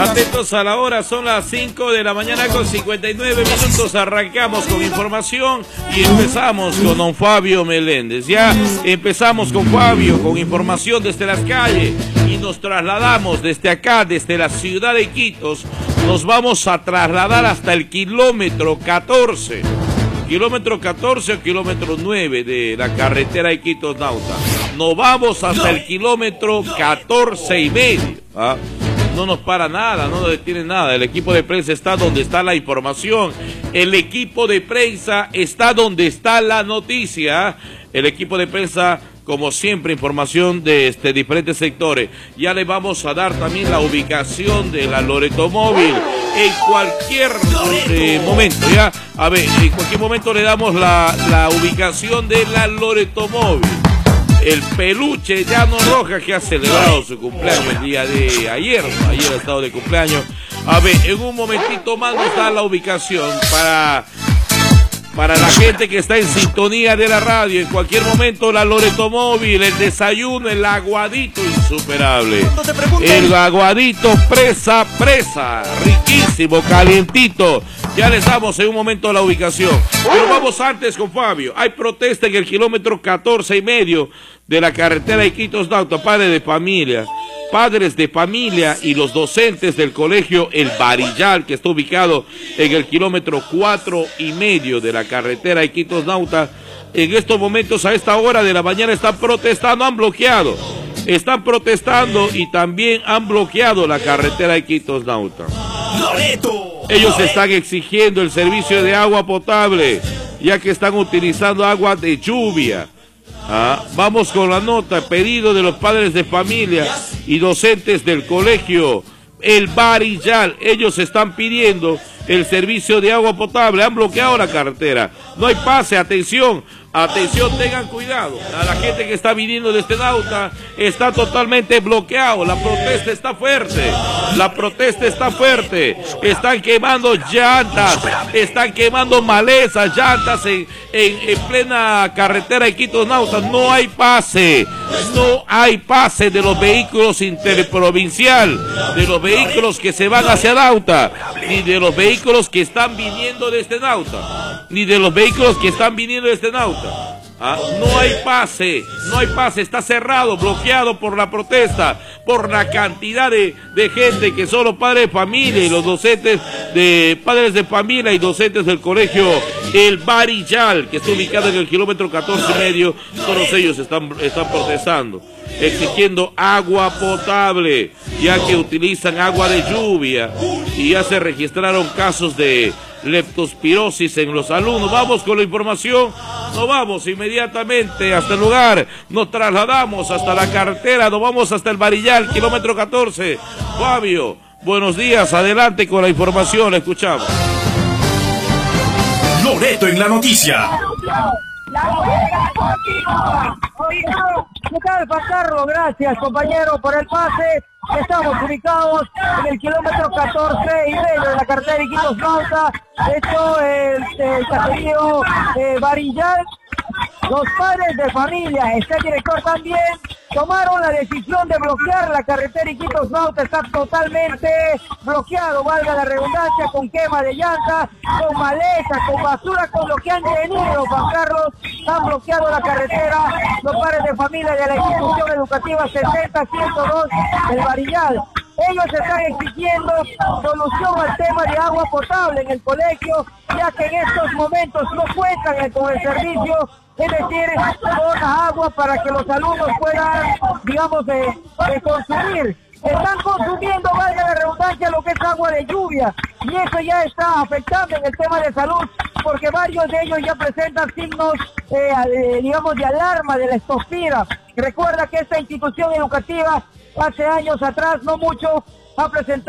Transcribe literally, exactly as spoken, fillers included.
Atentos a la hora, son las cinco de la mañana con cincuenta y nueve minutos. Arrancamos con información y empezamos con don Fabio Meléndez. Ya empezamos con Fabio, con información desde las calles, y nos trasladamos desde acá, desde la ciudad de Iquitos. Nos vamos a trasladar hasta el kilómetro catorce. Kilómetro catorce o kilómetro nueve de la carretera Iquitos-Nauta. Nos vamos hasta el kilómetro catorce y medio. ¿Ah? No nos para nada, no nos detiene nada. El equipo de prensa está donde está la información. El equipo de prensa está donde está la noticia. El equipo de prensa, como siempre, información de este, diferentes sectores. Ya le vamos a dar también la ubicación de la Loreto Móvil en cualquier eh, momento. Ya, a ver, en cualquier momento le damos la, la ubicación de la Loreto Móvil. El peluche Llano Roja, que ha celebrado su cumpleaños el día de ayer. Ayer ha estado de cumpleaños. A ver, en un momentito más nos da la ubicación para... Para la gente que está en sintonía de la radio, en cualquier momento la Loreto Móvil, el desayuno, el aguadito insuperable. El aguadito presa, presa, riquísimo, calientito. Ya les damos en un momento la ubicación. Pero vamos antes con Fabio. Hay protesta en el kilómetro catorce y medio de la carretera Iquitos-Nauta, padres de familia. Padres de familia y los docentes del colegio El Barillal, que está ubicado en el kilómetro cuatro y medio de la carretera Iquitos-Nauta, en estos momentos, a esta hora de la mañana, están protestando, han bloqueado, están protestando y también han bloqueado la carretera Iquitos-Nauta. Ellos están exigiendo el servicio de agua potable, ya que están utilizando agua de lluvia. Ah, vamos con la nota. Pedido de los padres de familia y docentes del colegio El Barillal. Ellos están pidiendo el servicio de agua potable. Han bloqueado la carretera. No hay pase. Atención, atención, tengan cuidado. A la gente que está viniendo de este Nauta está totalmente bloqueado. La protesta está fuerte. La protesta está fuerte. Están quemando llantas. Están quemando malezas, llantas en, en, en plena carretera Iquitos-Nauta. No hay pase. No hay pase de los vehículos interprovincial, de los vehículos que se van hacia Nauta, ni de los vehículos que están viniendo de este Nauta, ni de los vehículos que están viniendo de este Nauta. ¿Ah? No hay pase, no hay pase, está cerrado, bloqueado por la protesta, por la cantidad de, de gente que son los padres de familia y los docentes de padres de familia y docentes del colegio El Barillal, que está ubicado en el kilómetro catorce y medio. Todos ellos están, están protestando, exigiendo agua potable, ya que utilizan agua de lluvia y ya se registraron casos de leptospirosis en los alumnos. Vamos con la información, nos vamos inmediatamente hasta el lugar, nos trasladamos hasta la carretera, nos vamos hasta el Barillal, kilómetro catorce. Fabio, buenos días, adelante con la información, la escuchamos. Loreto en la noticia. ¿Qué tal, Juan Carlos? Gracias, compañero, por el pase. Estamos ubicados en el kilómetro catorce y medio de la carretera Iquitos-Nauta. Esto es el caserío eh, Barillal. Los padres de familia, este director también, tomaron la decisión de bloquear la carretera Iquitos-Nauta. Está totalmente bloqueado, valga la redundancia, con quema de llantas, con maleza, con basura, con lo que han tenido, Juan Carlos. Han bloqueado la carretera los padres de familia de la institución educativa setenta ciento dos del Barillal. Ellos están exigiendo solución al tema de agua potable en el colegio, ya que en estos momentos no cuentan con el servicio, es decir, con agua para que los alumnos puedan, digamos, de, de consumir. Están consumiendo, valga la redundancia, lo que es agua de lluvia, y eso ya está afectando en el tema de salud, porque varios de ellos ya presentan signos, eh, eh, digamos, de alarma de la leptospira. Recuerda que esta institución educativa hace años atrás, no mucho, ha presentado